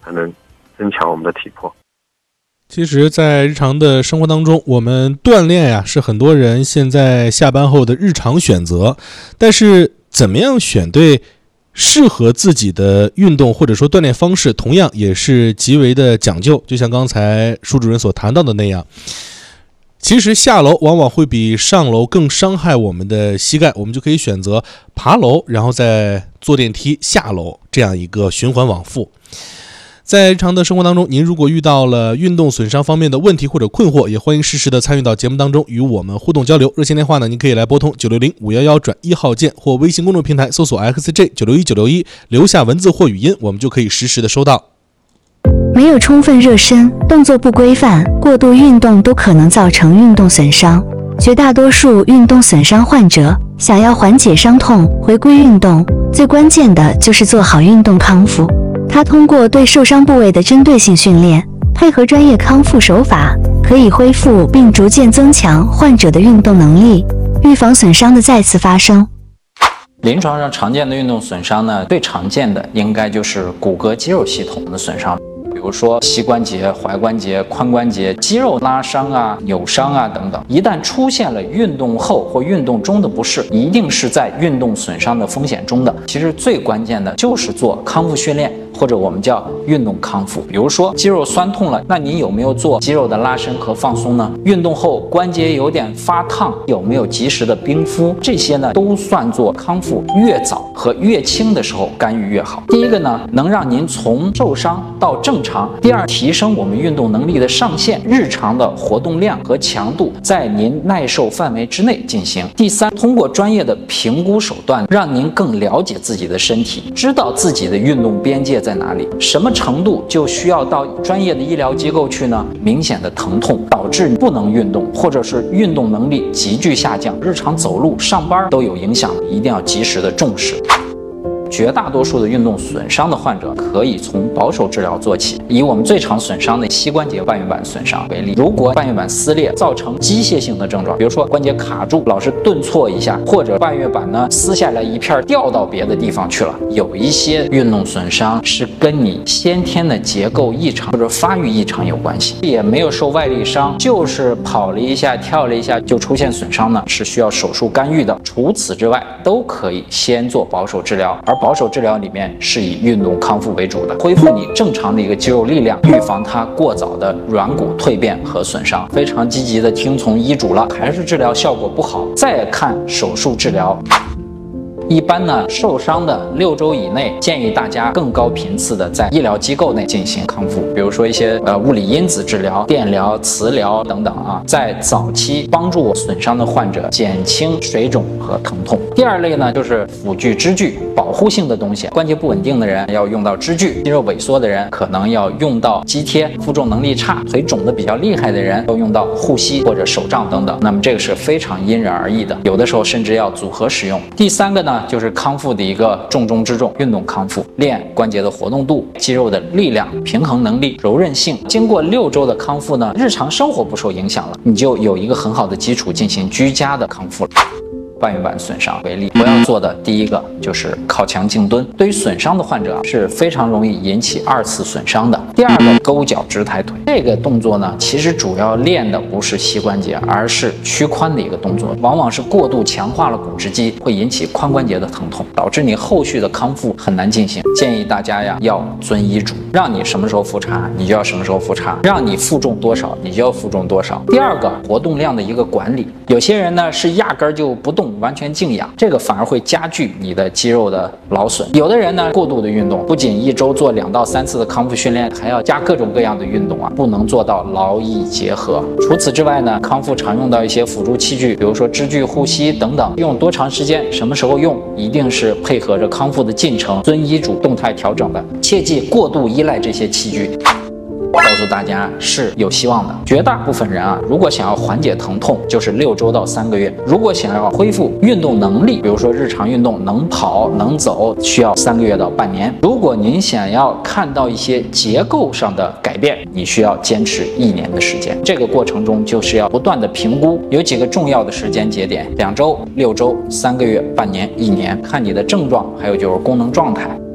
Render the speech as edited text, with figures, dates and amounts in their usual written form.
才能增强我们的体魄。 其实在日常的生活当中，我们锻炼呀是很多人现在下班后的日常选择，但是怎么样选对适合自己的运动或者说锻炼方式，同样也是极为的讲究。就像刚才舒主任所谈到的那样，其实下楼往往会比上楼更伤害我们的膝盖，我们就可以选择爬楼，然后再坐电梯下楼，这样一个循环往复。在日常的生活当中，您如果遇到了运动损伤方面的问题或者困惑，也欢迎适时的参与到节目当中与我们互动交流。热线电话呢，您可以来拨通960-511-1号键，或微信公众平台搜索 XJ961961，留下文字或语音，我们就可以实时的收到。 没有充分热身，动作不规范，过度运动都可能造成运动损伤。绝大多数运动损伤患者想要缓解伤痛，回归运动，最关键的就是做好运动康复。它通过对受伤部位的针对性训练，配合专业康复手法，可以恢复并逐渐增强患者的运动能力，预防损伤的再次发生。 临床上常见的运动损伤呢，最常见的应该就是骨骼肌肉系统的损伤，比如说膝关节、踝关节、髋关节、肌肉拉伤啊、扭伤啊等等。一旦出现了运动后或运动中的不适，一定是在运动损伤的风险中的。其实最关键的就是做康复训练，或者我们叫运动康复。比如说肌肉酸痛了，那你有没有做肌肉的拉伸和放松呢？运动后关节有点发烫，有没有及时的冰敷？这些呢都算作康复，越早和越轻的时候干预越好。第一个呢，能让您从受伤到正常；第二，提升我们运动能力的上限，日常的活动量和强度在您耐受范围之内进行；第三，通过专业的评估手段，让您更了解自己的身体，知道自己的运动边界在哪里，什么程度就需要到专业的医疗机构去呢？明显的疼痛导致不能运动，或者是运动能力急剧下降，日常走路、上班都有影响，一定要及时的重视。绝大多数的运动损伤的患者可以从保守治疗做起。以我们最常损伤的膝关节半月板损伤为例，如果半月板撕裂造成机械性的症状，比如说关节卡住，老是顿挫一下，或者半月板呢撕下来一片掉到别的地方去了，有一些运动损伤是跟你先天的结构异常或者发育异常有关系，也没有受外力伤，就是跑了一下跳了一下就出现损伤呢，是需要手术干预的。除此之外，都可以先做保守治疗，而保守治疗里面是以运动康复为主的，恢复你正常的一个肌肉力量，预防它过早的软骨蜕变和损伤。非常积极的听从医嘱了，还是治疗效果不好，再看手术治疗。一般呢，受伤的6周以内，建议大家更高频次的在医疗机构内进行康复，比如说一些物理因子治疗、电疗、磁疗等等啊，在早期帮助损伤的患者减轻水肿和疼痛。第二类呢，就是辅具支具，保护性的东西，关节不稳定的人要用到支具，肌肉萎缩的人可能要用到肌贴，负重能力差、腿肿的比较厉害的人要用到护膝或者手杖等等。那么这个是非常因人而异的，有的时候甚至要组合使用。第三个呢，就是康复的一个重中之重，运动康复，练关节的活动度、肌肉的力量、平衡能力、柔韧性。经过6周的康复呢，日常生活不受影响了，你就有一个很好的基础进行居家的康复了。半月板损伤为例，不要做的第一个就是靠墙静蹲，对于损伤的患者是非常容易引起2次损伤的。第二个，勾脚直抬腿，这个动作呢，其实主要练的不是膝关节，而是屈髋的一个动作，往往是过度强化了股直肌，会引起髋关节的疼痛，导致你后续的康复很难进行。建议大家呀，要遵医嘱，让你什么时候复查，你就要什么时候复查，让你负重多少，你就要负重多少。第二个，活动量的一个管理，有些人呢是压根儿就不动，完全静养，这个反而会加剧你的肌肉的劳损。有的人呢，过度的运动，不仅1周做2到3次的康复训练，还要加各种各样的运动啊，不能做到劳逸结合。除此之外呢，康复常用到一些辅助器具，比如说支具、护膝等等，用多长时间，什么时候用，一定是配合着康复的进程，遵医嘱动态调整的，切忌过度依赖这些器具。告诉大家是有希望的。绝大部分人啊，如果想要缓解疼痛，就是6周到3个月；如果想要恢复运动能力，比如说日常运动能跑能走，需要3个月到半年。如果您想要看到一些结构上的改变，你需要坚持1年的时间。这个过程中就是要不断的评估，有几个重要的时间节点：2周、6周、3个月、半年、1年，看你的症状，还有就是功能状态。